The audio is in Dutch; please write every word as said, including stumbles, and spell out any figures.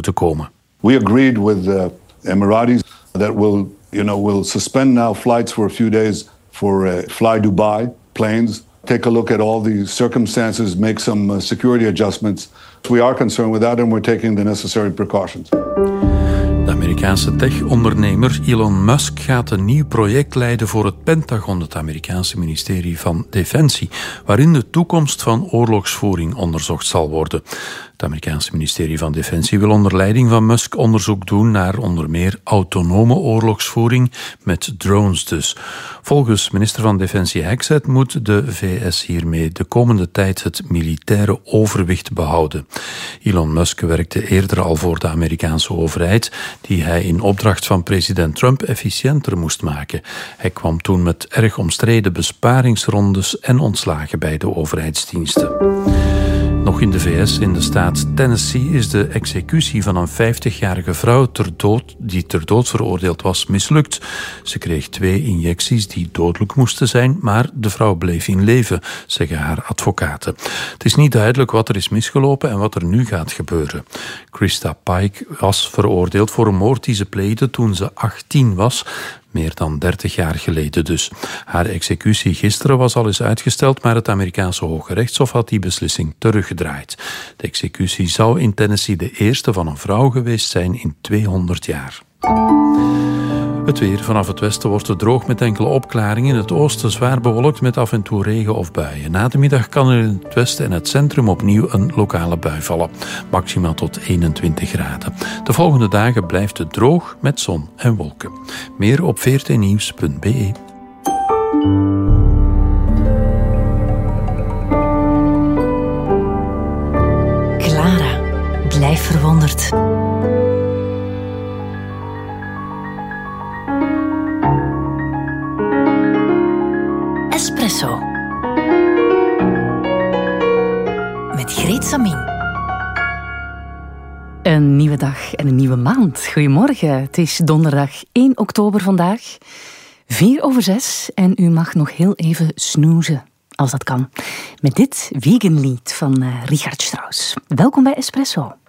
moeten komen. We agreed with the Emiratis that we'll, you know, we'll suspend now flights for a few days for uh, Fly Dubai planes. Take a look at all the circumstances, make some uh, security adjustments. We are concerned with that and we're taking the necessary precautions. De Amerikaanse tech-ondernemer Elon Musk gaat een nieuw project leiden voor het Pentagon, het Amerikaanse ministerie van Defensie, waarin de toekomst van oorlogsvoering onderzocht zal worden. Het Amerikaanse ministerie van Defensie wil onder leiding van Musk onderzoek doen naar onder meer autonome oorlogsvoering met drones dus. Volgens minister van Defensie Hexet moet de V S hiermee de komende tijd het militaire overwicht behouden. Elon Musk werkte eerder al voor de Amerikaanse overheid, die hij in opdracht van president Trump efficiënter moest maken. Hij kwam toen met erg omstreden besparingsrondes en ontslagen bij de overheidsdiensten. Nog in de V S, in de staat Tennessee, is de executie van een vijftigjarige vrouw ter dood, die ter dood veroordeeld was, mislukt. Ze kreeg twee injecties die dodelijk moesten zijn, maar de vrouw bleef in leven, zeggen haar advocaten. Het is niet duidelijk wat er is misgelopen en wat er nu gaat gebeuren. Krista Pike was veroordeeld voor een moord die ze pleegde toen ze achttien was. Meer dan dertig jaar geleden dus. Haar executie gisteren was al eens uitgesteld, maar het Amerikaanse Hoge Rechtshof had die beslissing teruggedraaid. De executie zou in Tennessee de eerste van een vrouw geweest zijn in tweehonderd jaar. Het weer. Vanaf het westen wordt het droog met enkele opklaringen. In het oosten zwaar bewolkt met af en toe regen of buien. Na de middag kan er in het westen en het centrum opnieuw een lokale bui vallen. Maximaal tot eenentwintig graden. De volgende dagen blijft het droog met zon en wolken. Meer op v r t nieuws punt b e. Clara, blijf verwonderd. Espresso. Met Greet Samin. Een nieuwe dag en een nieuwe maand. Goedemorgen. Het is donderdag één oktober vandaag. Vier over zes. En u mag nog heel even snoezen, als dat kan. Met dit vegan lied van uh, Richard Strauss. Welkom bij Espresso.